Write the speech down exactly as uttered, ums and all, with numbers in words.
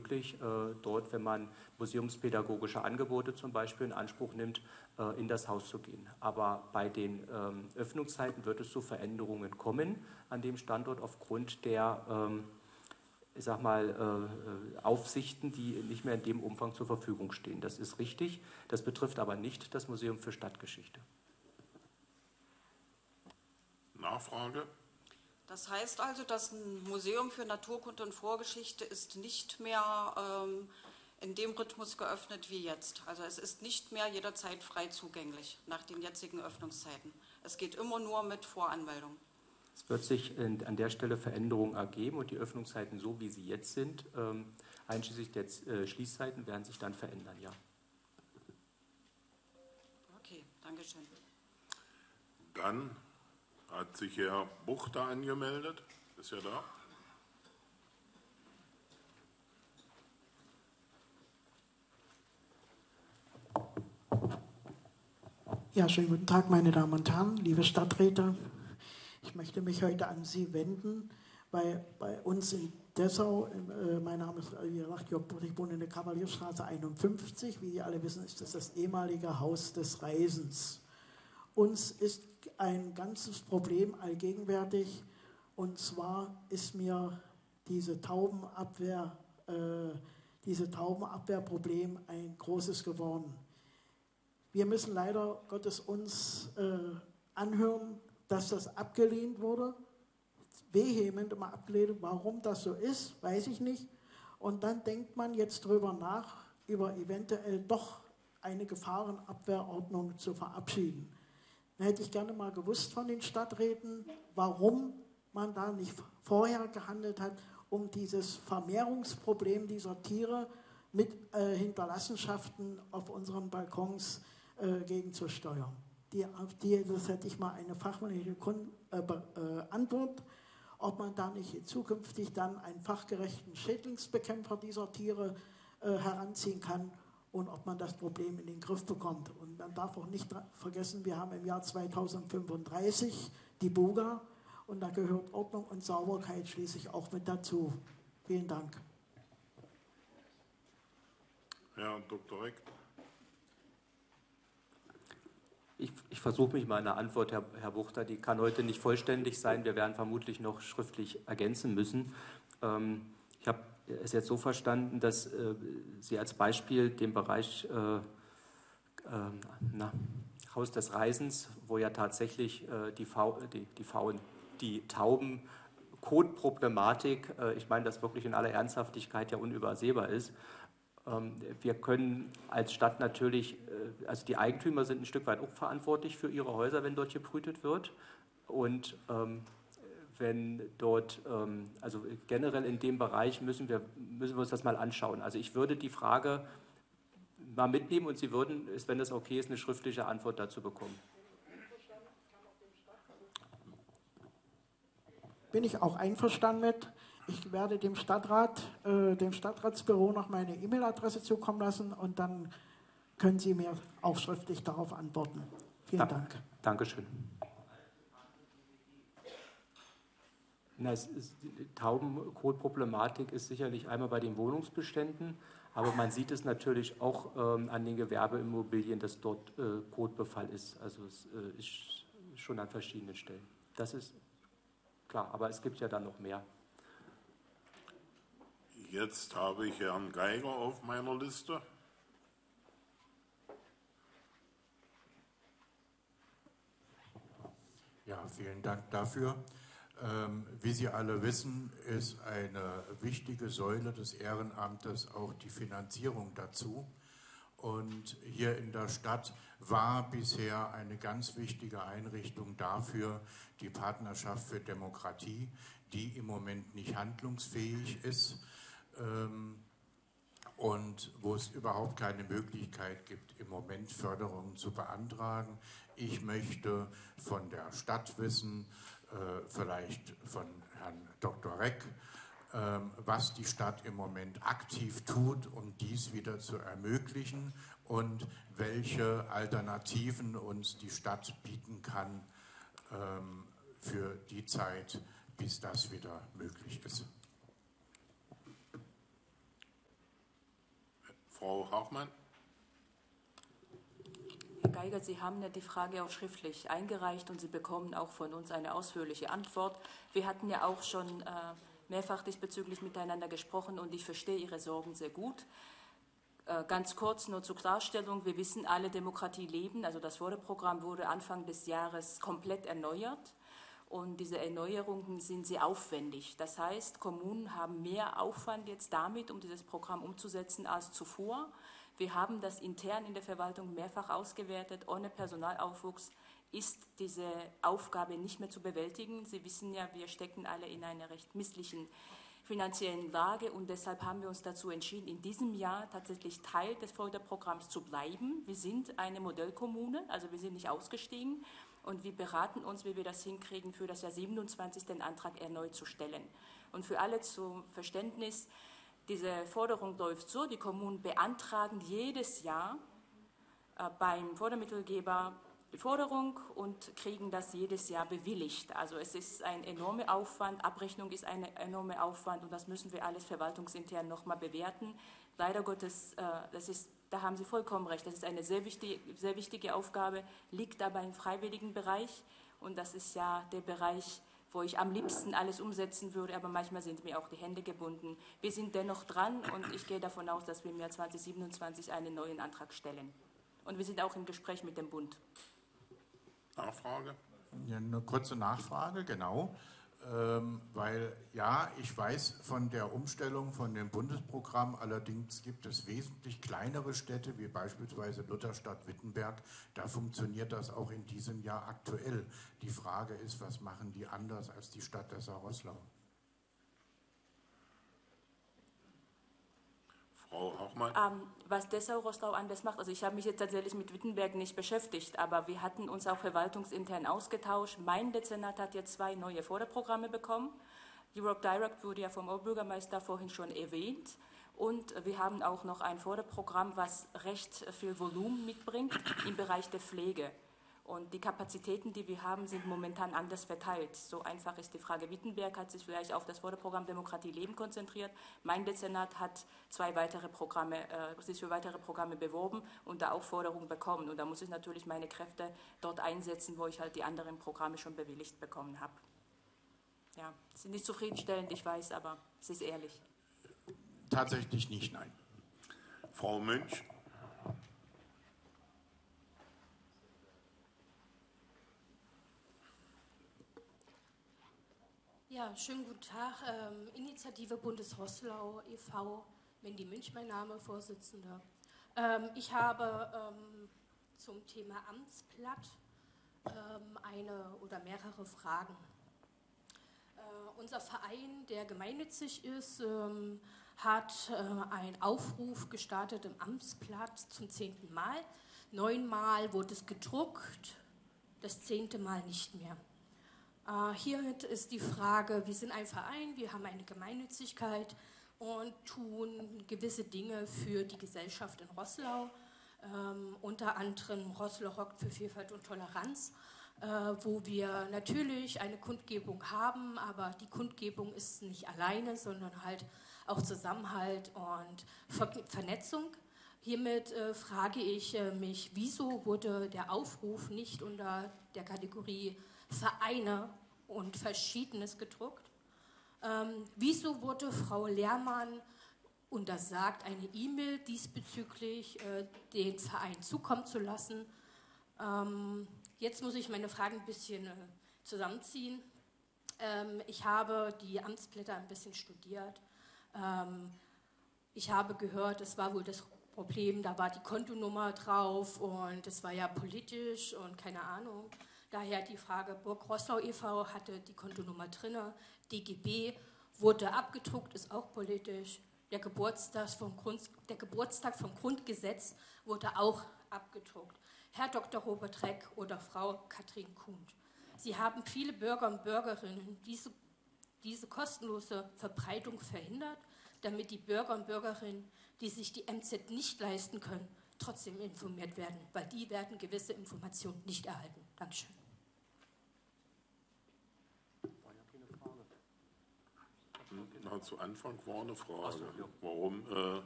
möglich, äh, dort, wenn man museumspädagogische Angebote zum Beispiel in Anspruch nimmt, äh, in das Haus zu gehen. Aber bei den ähm, Öffnungszeiten wird es zu Veränderungen kommen an dem Standort aufgrund der ähm, ich sag mal, äh, Aufsichten, die nicht mehr in dem Umfang zur Verfügung stehen. Das ist richtig. Das betrifft aber nicht das Museum für Stadtgeschichte. Nachfrage? Das heißt also, das Museum für Naturkunde und Vorgeschichte ist nicht mehr ähm, in dem Rhythmus geöffnet wie jetzt. Also es ist nicht mehr jederzeit frei zugänglich nach den jetzigen Öffnungszeiten. Es geht immer nur mit Voranmeldung. Es wird sich an der Stelle Veränderungen ergeben und die Öffnungszeiten, so wie sie jetzt sind, ähm, einschließlich der äh, Schließzeiten, werden sich dann verändern, ja. Okay, danke schön. Dann hat sich Herr Buchter angemeldet. Ist er da? Ja, schönen guten Tag, meine Damen und Herren, liebe Stadträte. Ich möchte mich heute an Sie wenden, weil bei uns in Dessau, äh, mein Name ist, wie gesagt, Jörg Bucht, ich wohne in der Kavalierstraße einundfünfzig. Wie Sie alle wissen, ist das das ehemalige Haus des Reisens. Uns ist ein ganzes Problem allgegenwärtig, und zwar ist mir diese Taubenabwehr, äh, diese Taubenabwehrproblem ein großes geworden. Wir müssen leider Gottes uns äh, anhören, dass das abgelehnt wurde, vehement immer abgelehnt. Warum das so ist, weiß ich nicht. Und dann denkt man jetzt drüber nach, über eventuell doch eine Gefahrenabwehrordnung zu verabschieden. Dann hätte ich gerne mal gewusst von den Stadträten, warum man da nicht vorher gehandelt hat, um dieses Vermehrungsproblem dieser Tiere mit äh, Hinterlassenschaften auf unseren Balkons äh, gegenzusteuern. Die, auf die, das hätte ich mal eine fachmännische äh, äh, Antwort, ob man da nicht zukünftig dann einen fachgerechten Schädlingsbekämpfer dieser Tiere äh, heranziehen kann und ob man das Problem in den Griff bekommt. Und man darf auch nicht vergessen, wir haben im Jahr zweitausendfünfunddreißig die BUGA und da gehört Ordnung und Sauberkeit schließlich auch mit dazu. Vielen Dank. Herr Doktor Reck. Ich, ich versuche mich mal in der Antwort, Herr, Herr Buchter, die kann heute nicht vollständig sein. Wir werden vermutlich noch schriftlich ergänzen müssen. Ähm, ich habe es jetzt so verstanden, dass äh, Sie als Beispiel den Bereich äh, äh, na, Haus des Reisens, wo ja tatsächlich äh, die, Fa die, die, Faun, die Tauben Kotproblematik, äh, ich meine das wirklich in aller Ernsthaftigkeit ja unübersehbar ist. Wir können als Stadt natürlich, also die Eigentümer sind ein Stück weit auch verantwortlich für ihre Häuser, wenn dort gebrütet wird. Und ähm, wenn dort, ähm, also generell in dem Bereich müssen wir, müssen wir uns das mal anschauen. Also ich würde die Frage mal mitnehmen und Sie würden, wenn das okay ist, eine schriftliche Antwort dazu bekommen. Bin ich auch einverstanden mit. Ich werde dem Stadtrat, äh, dem Stadtratsbüro noch meine E-Mail-Adresse zukommen lassen und dann können Sie mir auch schriftlich darauf antworten. Vielen da, Dank. Dankeschön. Na, es ist, die Taubenkotproblematik ist sicherlich einmal bei den Wohnungsbeständen, aber man sieht es natürlich auch ähm, an den Gewerbeimmobilien, dass dort äh, Kotbefall ist. Also es äh, ist schon an verschiedenen Stellen. Das ist klar, aber es gibt ja dann noch mehr. Jetzt habe ich Herrn Geiger auf meiner Liste. Ja, vielen Dank dafür. Ähm, wie Sie alle wissen, ist eine wichtige Säule des Ehrenamtes auch die Finanzierung dazu. Und hier in der Stadt war bisher eine ganz wichtige Einrichtung dafür die Partnerschaft für Demokratie, die im Moment nicht handlungsfähig ist. Und wo es überhaupt keine Möglichkeit gibt, im Moment Förderungen zu beantragen. Ich möchte von der Stadt wissen, vielleicht von Herrn Doktor Reck, was die Stadt im Moment aktiv tut, um dies wieder zu ermöglichen und welche Alternativen uns die Stadt bieten kann für die Zeit, bis das wieder möglich ist. Frau Hachmann. Herr Geiger, Sie haben ja die Frage auch schriftlich eingereicht und Sie bekommen auch von uns eine ausführliche Antwort. Wir hatten ja auch schon äh, mehrfach diesbezüglich miteinander gesprochen und ich verstehe Ihre Sorgen sehr gut. Äh, ganz kurz nur zur Klarstellung, wir wissen alle, Demokratie leben, also das Förderprogramm wurde Anfang des Jahres komplett erneuert. Und diese Erneuerungen sind sehr aufwendig. Das heißt, Kommunen haben mehr Aufwand jetzt damit, um dieses Programm umzusetzen, als zuvor. Wir haben das intern in der Verwaltung mehrfach ausgewertet. Ohne Personalaufwuchs ist diese Aufgabe nicht mehr zu bewältigen. Sie wissen ja, wir stecken alle in einer recht misslichen finanziellen Lage und deshalb haben wir uns dazu entschieden, in diesem Jahr tatsächlich Teil des Förderprogramms zu bleiben. Wir sind eine Modellkommune, also wir sind nicht ausgestiegen. Und wir beraten uns, wie wir das hinkriegen, für das Jahr siebenundzwanzig den Antrag erneut zu stellen. Und für alle zum Verständnis, diese Forderung läuft so, die Kommunen beantragen jedes Jahr äh, beim Fördermittelgeber die Forderung und kriegen das jedes Jahr bewilligt. Also es ist ein enormer Aufwand, Abrechnung ist ein enormer Aufwand und das müssen wir alles verwaltungsintern nochmal bewerten. Leider Gottes, äh, das ist Da haben Sie vollkommen recht. Das ist eine sehr wichtige, sehr wichtige Aufgabe, liegt aber im freiwilligen Bereich. Und das ist ja der Bereich, wo ich am liebsten alles umsetzen würde. Aber manchmal sind mir auch die Hände gebunden. Wir sind dennoch dran und ich gehe davon aus, dass wir im Jahr zweitausendsiebenundzwanzig einen neuen Antrag stellen. Und wir sind auch im Gespräch mit dem Bund. Nachfrage? Ja, eine kurze Nachfrage, genau. Ähm, weil ja, ich weiß von der Umstellung von dem Bundesprogramm, allerdings gibt es wesentlich kleinere Städte, wie beispielsweise Lutherstadt Wittenberg, da funktioniert das auch in diesem Jahr aktuell. Die Frage ist, was machen die anders als die Stadt Dessau-Roßlau? Frau Hachmann. Ähm, was Dessau-Roßlau anders macht, also ich habe mich jetzt tatsächlich mit Wittenberg nicht beschäftigt, aber wir hatten uns auch verwaltungsintern ausgetauscht. Mein Dezernat hat jetzt zwei neue Förderprogramme bekommen. Europe Direct wurde ja vom Oberbürgermeister vorhin schon erwähnt. Und wir haben auch noch ein Förderprogramm, was recht viel Volumen mitbringt im Bereich der Pflege. Und die Kapazitäten, die wir haben, sind momentan anders verteilt. So einfach ist die Frage. Wittenberg hat sich vielleicht auf das Förderprogramm Demokratie leben konzentriert. Mein Dezernat hat zwei weitere Programme, äh, sich für weitere Programme beworben und da auch Förderungen bekommen. Und da muss ich natürlich meine Kräfte dort einsetzen, wo ich halt die anderen Programme schon bewilligt bekommen habe. Ja, es ist nicht zufriedenstellend, ich weiß, aber es ist ehrlich. Tatsächlich nicht, nein. Frau Münch. Ja, schönen guten Tag. Ähm, Initiative Bundesroßlau e V, Mandy Münch, mein Name, Vorsitzender. Ähm, ich habe ähm, zum Thema Amtsblatt ähm, eine oder mehrere Fragen. Äh, unser Verein, der gemeinnützig ist, ähm, hat äh, einen Aufruf gestartet im Amtsblatt zum zehnten Mal. Neunmal wurde es gedruckt, das zehnte Mal nicht mehr. Uh, hiermit ist die Frage, wir sind ein Verein, wir haben eine Gemeinnützigkeit und tun gewisse Dinge für die Gesellschaft in Roßlau, ähm, unter anderem Roßlau rockt für Vielfalt und Toleranz, äh, wo wir natürlich eine Kundgebung haben, aber die Kundgebung ist nicht alleine, sondern halt auch Zusammenhalt und Ver Vernetzung. Hiermit äh, frage ich äh, mich, wieso wurde der Aufruf nicht unter der Kategorie Vereine und Verschiedenes gedruckt? Ähm, wieso wurde Frau Lehrmann untersagt, eine E-Mail diesbezüglich äh, den Verein zukommen zu lassen? Ähm, jetzt muss ich meine Fragen ein bisschen äh, zusammenziehen. Ähm, ich habe die Amtsblätter ein bisschen studiert. Ähm, ich habe gehört, es war wohl das Problem, da war die Kontonummer drauf und es war ja politisch und keine Ahnung. Daher die Frage, Burg Roßlau e V hatte die Kontonummer drin, D G B wurde abgedruckt, ist auch politisch. Der Geburtstag vom, Grund, der Geburtstag vom Grundgesetz wurde auch abgedruckt. Herr Doktor Robert Reck oder Frau Katrin Kuhn. Sie haben viele Bürger und Bürgerinnen diese, diese kostenlose Verbreitung verhindert, damit die Bürger und Bürgerinnen, die sich die M Z nicht leisten können, trotzdem informiert werden, weil die werden gewisse Informationen nicht erhalten. Dankeschön. Na, zu Anfang war eine Frage, warum äh,